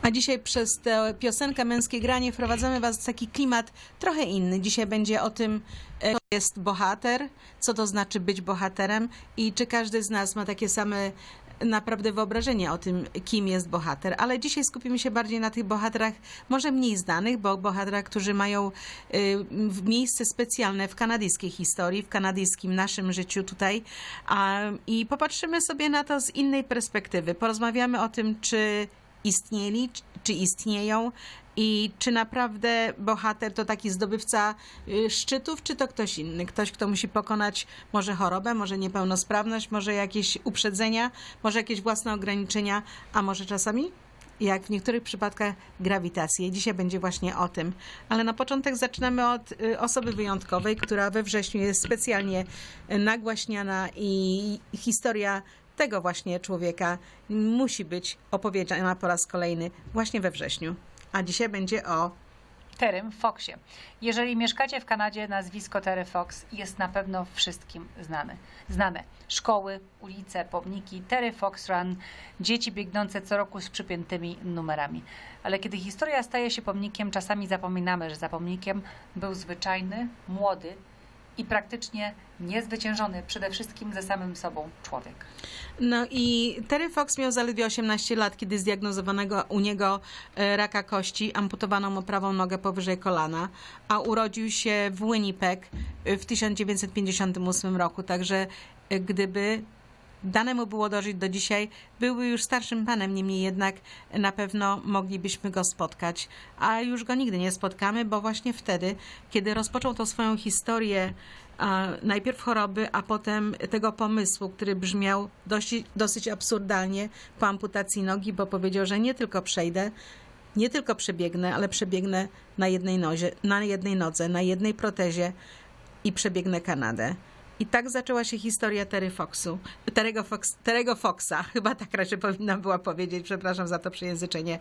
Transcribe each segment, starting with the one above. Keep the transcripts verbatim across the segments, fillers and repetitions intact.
A dzisiaj przez tę piosenkę Męskie Granie wprowadzamy Was w taki klimat trochę inny. Dzisiaj będzie o tym, kto jest bohater, co to znaczy być bohaterem i czy każdy z nas ma takie same naprawdę wyobrażenie o tym, kim jest bohater. Ale dzisiaj skupimy się bardziej na tych bohaterach może mniej znanych, bo bohaterach, którzy mają y, miejsce specjalne w kanadyjskiej historii, w kanadyjskim naszym życiu tutaj. A, I popatrzymy sobie na to z innej perspektywy. Porozmawiamy o tym, czy istnieli, czy istnieją i czy naprawdę bohater to taki zdobywca szczytów, czy to ktoś inny, ktoś, kto musi pokonać może chorobę, może niepełnosprawność, może jakieś uprzedzenia, może jakieś własne ograniczenia, a może czasami, jak w niektórych przypadkach, grawitację. Dzisiaj będzie właśnie o tym. Ale na początek zaczynamy od osoby wyjątkowej, która we wrześniu jest specjalnie nagłaśniana i historia tego właśnie człowieka musi być opowiedziana po raz kolejny właśnie we wrześniu. A dzisiaj będzie o Terrym Foxie. Jeżeli mieszkacie w Kanadzie, nazwisko Terry Fox jest na pewno wszystkim znane. znane. Szkoły, ulice, pomniki, Terry Fox Run, dzieci biegnące co roku z przypiętymi numerami. Ale kiedy historia staje się pomnikiem, czasami zapominamy, że za pomnikiem był zwyczajny, młody i praktycznie niezwyciężony przede wszystkim ze samym sobą człowiek. No i Terry Fox miał zaledwie osiemnaście lat, kiedy zdiagnozowano u niego raka kości, amputowano mu prawą nogę powyżej kolana, a urodził się w Winnipeg w tysiąc dziewięćset pięćdziesiątym ósmym roku. Także gdyby dane mu było dożyć do dzisiaj, byłby już starszym panem, niemniej jednak na pewno moglibyśmy go spotkać. A już go nigdy nie spotkamy, bo właśnie wtedy, kiedy rozpoczął tą swoją historię, a najpierw choroby, a potem tego pomysłu, który brzmiał dosyć, dosyć absurdalnie po amputacji nogi, bo powiedział, że nie tylko przejdę, nie tylko przebiegnę, ale przebiegnę na jednej nozie, na jednej nodze, na jednej protezie i przebiegnę Kanadę. I tak zaczęła się historia Terry Foxu, Terry'ego Fox, Terry'ego Foxa, chyba tak raczej powinnam była powiedzieć, przepraszam za to przejęzyczenie.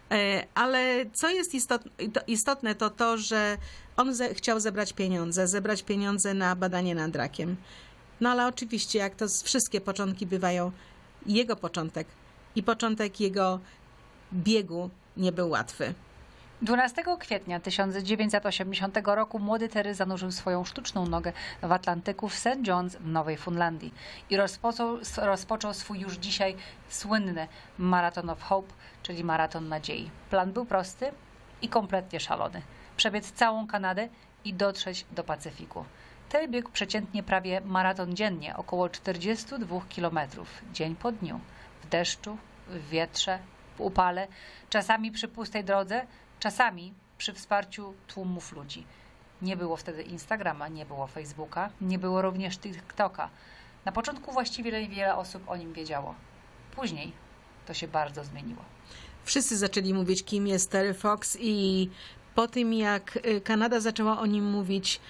Ale co jest istotne, to to, że on ze, chciał zebrać pieniądze, zebrać pieniądze na badanie nad rakiem. No ale oczywiście, jak to wszystkie początki bywają, jego początek i początek jego biegu nie był łatwy. dwunastego kwietnia tysiąc dziewięćset osiemdziesiątego roku młody Terry zanurzył swoją sztuczną nogę w Atlantyku w Saint John's w Nowej Fundlandii i rozpoczął, rozpoczął swój już dzisiaj słynny Marathon of Hope, czyli maraton nadziei. Plan był prosty i kompletnie szalony. Przebiec całą Kanadę i dotrzeć do Pacyfiku. Terry biegł przeciętnie prawie maraton dziennie, około czterdzieści dwa kilometry, dzień po dniu, w deszczu, w wietrze, w upale, czasami przy pustej drodze, czasami przy wsparciu tłumów ludzi. Nie było wtedy Instagrama, nie było Facebooka, nie było również TikToka. Na początku właściwie wiele osób o nim wiedziało. Później to się bardzo zmieniło. Wszyscy zaczęli mówić, kim jest Terry Fox i po tym, jak Kanada zaczęła o nim mówić,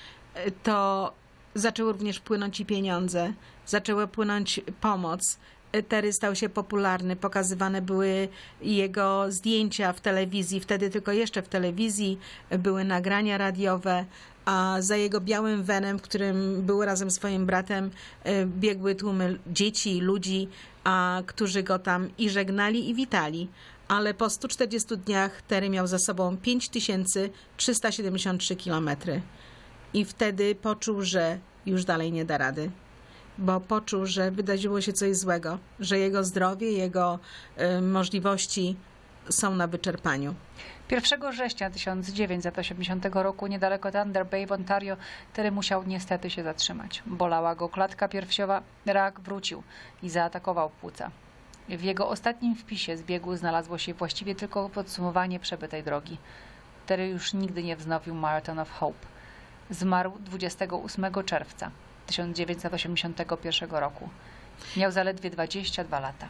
to zaczęły również płynąć i pieniądze, zaczęła płynąć pomoc. Terry stał się popularny, pokazywane były jego zdjęcia w telewizji, wtedy tylko jeszcze w telewizji, były nagrania radiowe, a za jego białym venem, w którym był razem z swoim bratem, biegły tłumy dzieci, ludzi, a, którzy go tam i żegnali, i witali. Ale po stu czterdziestu dniach Terry miał za sobą pięć tysięcy trzysta siedemdziesiąt trzy kilometry. I wtedy poczuł, że już dalej nie da rady. Bo poczuł, że wydarzyło się coś złego, że jego zdrowie, jego y, możliwości są na wyczerpaniu. pierwszego września tysiąc dziewięćset osiemdziesiątego roku niedaleko Thunder Bay w Ontario Terry musiał niestety się zatrzymać. Bolała go klatka piersiowa, rak wrócił i zaatakował płuca. W jego ostatnim wpisie z biegu znalazło się właściwie tylko podsumowanie przebytej drogi. Terry już nigdy nie wznowił Marathon of Hope. Zmarł dwudziestego ósmego czerwca tysiąc dziewięćset osiemdziesiątego pierwszego roku. Miał zaledwie dwadzieścia dwa lata.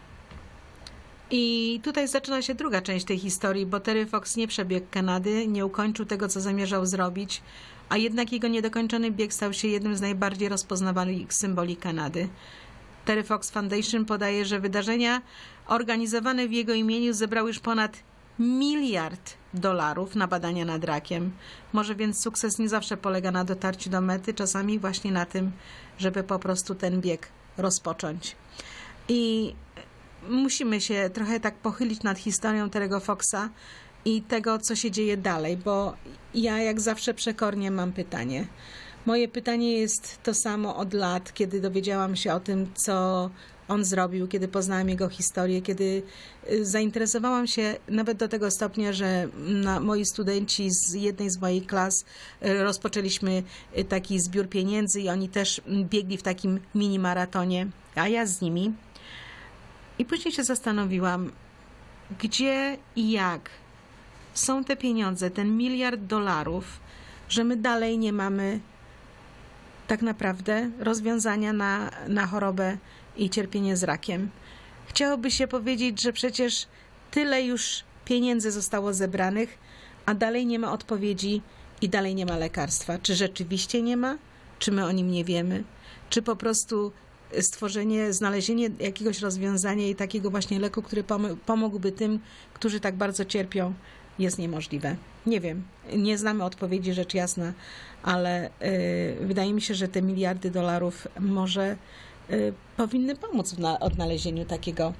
I tutaj zaczyna się druga część tej historii, bo Terry Fox nie przebiegł Kanady, nie ukończył tego, co zamierzał zrobić, a jednak jego niedokończony bieg stał się jednym z najbardziej rozpoznawanych symboli Kanady. Terry Fox Foundation podaje, że wydarzenia organizowane w jego imieniu zebrały już ponad miliard dolarów na badania nad rakiem. Może więc sukces nie zawsze polega na dotarciu do mety, czasami właśnie na tym, żeby po prostu ten bieg rozpocząć. I musimy się trochę tak pochylić nad historią Terry'ego Foxa i tego, co się dzieje dalej, bo ja jak zawsze przekornie mam pytanie. Moje pytanie jest to samo od lat, kiedy dowiedziałam się o tym, co on zrobił, kiedy poznałam jego historię, kiedy zainteresowałam się nawet do tego stopnia, że na, moi studenci z jednej z moich klas rozpoczęliśmy taki zbiór pieniędzy i oni też biegli w takim mini maratonie, a ja z nimi. I później się zastanowiłam, gdzie i jak są te pieniądze, ten miliard dolarów, że my dalej nie mamy tak naprawdę rozwiązania na, na chorobę i cierpienie z rakiem. Chciałoby się powiedzieć, że przecież tyle już pieniędzy zostało zebranych, a dalej nie ma odpowiedzi i dalej nie ma lekarstwa. Czy rzeczywiście nie ma? Czy my o nim nie wiemy? Czy po prostu stworzenie, znalezienie jakiegoś rozwiązania i takiego właśnie leku, który pomógłby tym, którzy tak bardzo cierpią, jest niemożliwe. Nie wiem, nie znamy odpowiedzi, rzecz jasna, ale y, wydaje mi się, że te miliardy dolarów może y, powinny pomóc w na, odnalezieniu takiego,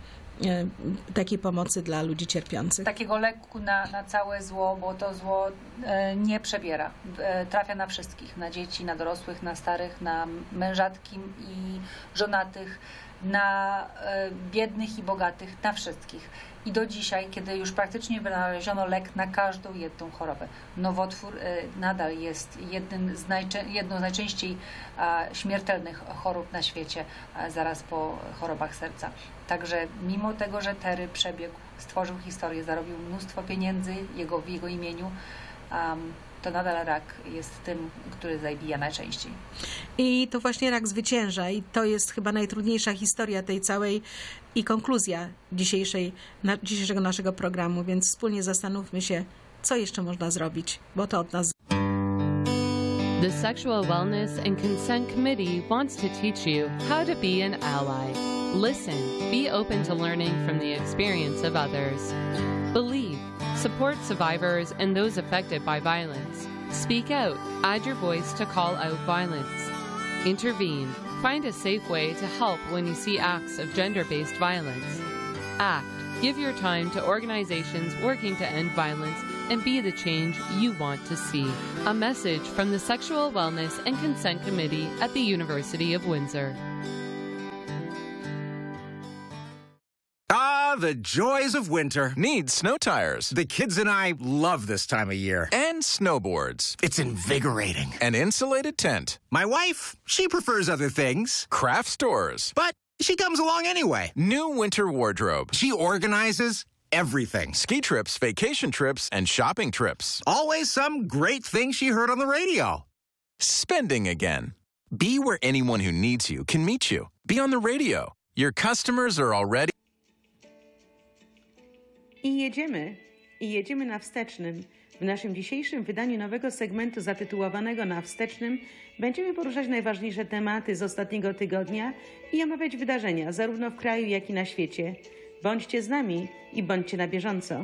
y, takiej pomocy dla ludzi cierpiących. Takiego leku na, na całe zło, bo to zło e, nie przebiera. E, trafia na wszystkich, na dzieci, na dorosłych, na starych, na mężatki i żonatych, na e, biednych i bogatych, na wszystkich. I do dzisiaj, kiedy już praktycznie wynaleziono lek na każdą jedną chorobę, nowotwór e, nadal jest jednym z najczę- jedną z najczęściej a, śmiertelnych chorób na świecie, a, zaraz po chorobach serca. Także mimo tego, że Terry przebiegł, stworzył historię, zarobił mnóstwo pieniędzy jego, w jego imieniu, um, to nadal rak jest tym, który zabija najczęściej. I to właśnie rak zwycięża i to jest chyba najtrudniejsza historia tej całej i konkluzja dzisiejszej, na, dzisiejszego naszego programu, więc wspólnie zastanówmy się, co jeszcze można zrobić, bo to od nas. The Sexual Wellness and Consent Committee wants to teach you how to be an ally. Listen, be open to learning from the experience of others. Believe, support survivors and those affected by violence. Speak out, add your voice to call out violence. Intervene, find a safe way to help when you see acts of gender-based violence. Act, give your time to organizations working to end violence and be the change you want to see. A message from the Sexual Wellness and Consent Committee at the University of Windsor. Ah, the joys of winter. Need snow tires. The kids and I love this time of year. And snowboards. It's invigorating. An insulated tent. My wife, she prefers other things. Craft stores. But she comes along anyway. New winter wardrobe. She organizes everything. Ski trips, vacation trips, and shopping trips. Always some great thing she heard on the radio. Spending again. Be where anyone who needs you can meet you. Be on the radio. Your customers are already... I jedziemy. I jedziemy na wstecznym. W naszym dzisiejszym wydaniu nowego segmentu zatytułowanego Na wstecznym będziemy poruszać najważniejsze tematy z ostatniego tygodnia i omawiać wydarzenia zarówno w kraju, jak i na świecie. Bądźcie z nami i bądźcie na bieżąco.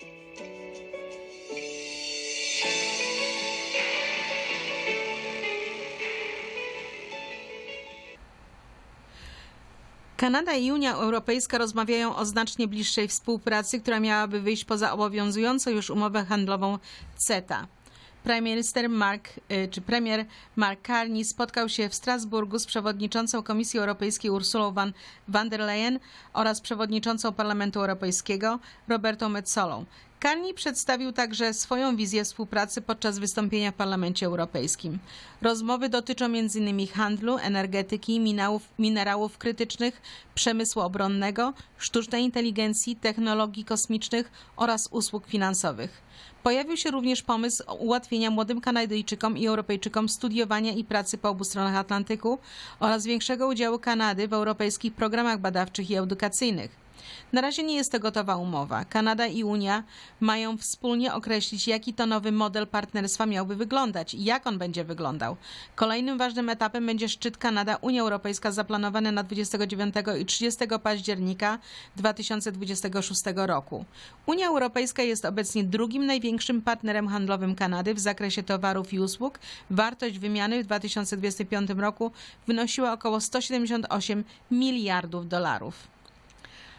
Kanada i Unia Europejska rozmawiają o znacznie bliższej współpracy, która miałaby wyjść poza obowiązującą już umowę handlową CETA. Premier Mark, czy premier Mark Carney spotkał się w Strasburgu z przewodniczącą Komisji Europejskiej Ursulą van, van der Leyen oraz przewodniczącą Parlamentu Europejskiego Robertą Metzolą. Carney przedstawił także swoją wizję współpracy podczas wystąpienia w Parlamencie Europejskim. Rozmowy dotyczą między innymi handlu, energetyki, minerałów, minerałów krytycznych, przemysłu obronnego, sztucznej inteligencji, technologii kosmicznych oraz usług finansowych. Pojawił się również pomysł ułatwienia młodym Kanadyjczykom i Europejczykom studiowania i pracy po obu stronach Atlantyku oraz większego udziału Kanady w europejskich programach badawczych i edukacyjnych. Na razie nie jest to gotowa umowa. Kanada i Unia mają wspólnie określić, jaki to nowy model partnerstwa miałby wyglądać i jak on będzie wyglądał. Kolejnym ważnym etapem będzie szczyt Kanada-Unia Europejska zaplanowany na dwudziestego dziewiątego i trzydziestego października dwa tysiące dwudziestego szóstego roku. Unia Europejska jest obecnie drugim największym partnerem handlowym Kanady w zakresie towarów i usług. Wartość wymiany w dwa tysiące dwudziestym piątym roku wynosiła około sto siedemdziesiąt osiem miliardów dolarów.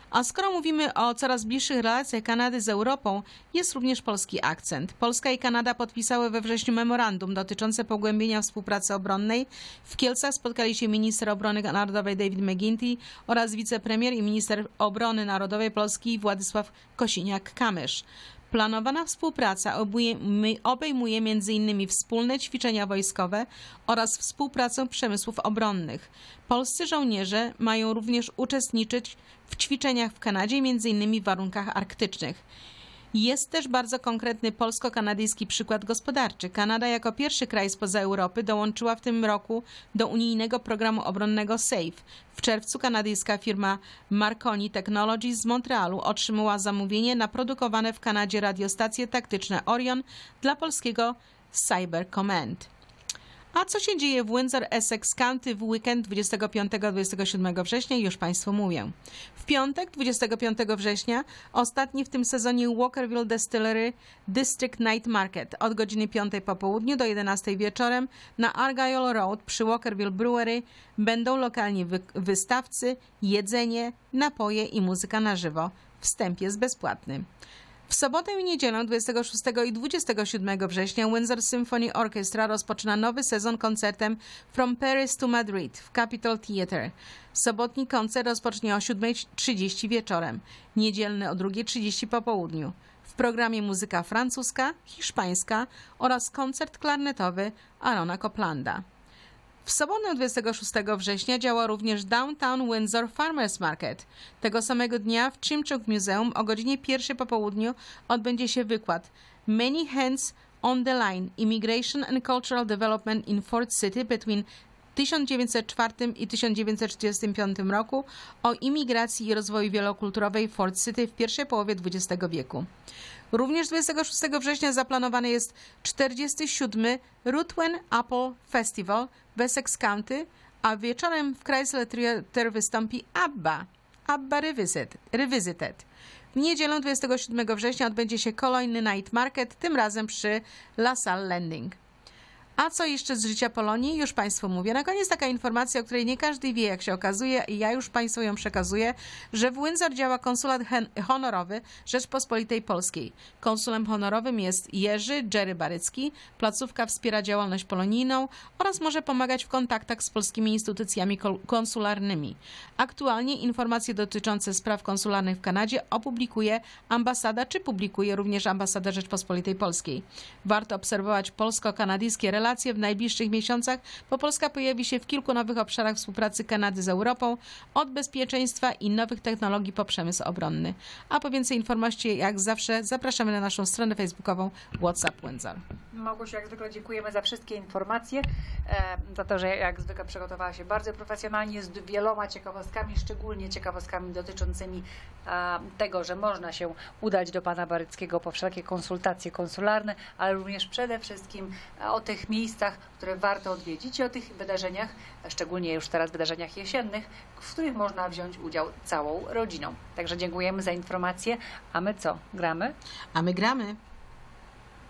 A skoro mówimy o coraz bliższych relacjach Kanady z Europą, jest również polski akcent. Polska i Kanada podpisały we wrześniu memorandum dotyczące pogłębienia współpracy obronnej. W Kielcach spotkali się minister obrony narodowej David McGuinty oraz wicepremier i minister obrony narodowej Polski Władysław Kosiniak-Kamysz. Planowana współpraca obejmuje między innymi wspólne ćwiczenia wojskowe oraz współpracę przemysłów obronnych. Polscy żołnierze mają również uczestniczyć w ćwiczeniach w Kanadzie, między innymi w warunkach arktycznych. Jest też bardzo konkretny polsko-kanadyjski przykład gospodarczy. Kanada jako pierwszy kraj spoza Europy dołączyła w tym roku do unijnego programu obronnego SAFE. W czerwcu kanadyjska firma Marconi Technologies z Montrealu otrzymała zamówienie na produkowane w Kanadzie radiostacje taktyczne Orion dla polskiego Cyber Command. A co się dzieje w Windsor, Essex County w weekend dwudziestego piątego do dwudziestego siódmego września? Już Państwu mówię. W piątek, dwudziestego piątego września, ostatni w tym sezonie Walkerville Distillery District Night Market od godziny piątej po południu do jedenastej wieczorem na Argyle Road przy Walkerville Brewery będą lokalni wy- wystawcy, jedzenie, napoje i muzyka na żywo. Wstęp jest bezpłatny. W sobotę i niedzielę dwudziestego szóstego i dwudziestego siódmego września Windsor Symphony Orchestra rozpoczyna nowy sezon koncertem From Paris to Madrid w Capitol Theatre. Sobotni koncert rozpocznie o siódmej trzydzieści wieczorem, niedzielny o drugiej trzydzieści po południu. W programie muzyka francuska, hiszpańska oraz koncert klarnetowy Arona Coplanda. W sobotę dwudziestego szóstego września działa również Downtown Windsor Farmers Market. Tego samego dnia w Chimchuk Museum o godzinie pierwszej po południu odbędzie się wykład Many Hands on the Line – Immigration and Cultural Development in Fort City between tysiąc dziewięćset czwartym i tysiąc dziewięćset trzydziestym piątym roku o imigracji i rozwoju wielokulturowej Fort City w pierwszej połowie dwudziestego wieku. Również dwudziestego szóstego września zaplanowany jest czterdziesty siódmy Ruthven Apple Festival w Essex County, a wieczorem w Chrysler Theatre wystąpi ABBA, ABBA Revisit, Revisited. W niedzielę dwudziestego siódmego września odbędzie się kolejny Night Market, tym razem przy La Salle Landing. A co jeszcze z życia Polonii? Już Państwu mówię. Na koniec taka informacja, o której nie każdy wie, jak się okazuje, i ja już Państwu ją przekazuję, że w Windsor działa konsulat honorowy Rzeczpospolitej Polskiej. Konsulem honorowym jest Jerzy Jerry Barycki. Placówka wspiera działalność polonijną oraz może pomagać w kontaktach z polskimi instytucjami konsularnymi. Aktualnie informacje dotyczące spraw konsularnych w Kanadzie opublikuje ambasada, czy publikuje również ambasada Rzeczpospolitej Polskiej. Warto obserwować polsko-kanadyjskie relacje w najbliższych miesiącach, bo Polska pojawi się w kilku nowych obszarach współpracy Kanady z Europą, od bezpieczeństwa i nowych technologii po przemysł obronny. A po więcej informacji, jak zawsze, zapraszamy na naszą stronę facebookową WhatsApp Windsor. Małgosiu, jak zwykle dziękujemy za wszystkie informacje, za to, że jak zwykle przygotowała się bardzo profesjonalnie z wieloma ciekawostkami, szczególnie ciekawostkami dotyczącymi tego, że można się udać do pana Baryckiego po wszelkie konsultacje konsularne, ale również przede wszystkim o tych miejscach, które warto odwiedzić, i o tych wydarzeniach, szczególnie już teraz wydarzeniach jesiennych, w których można wziąć udział całą rodziną. Także dziękujemy za informacje. A my co? Gramy? A my gramy.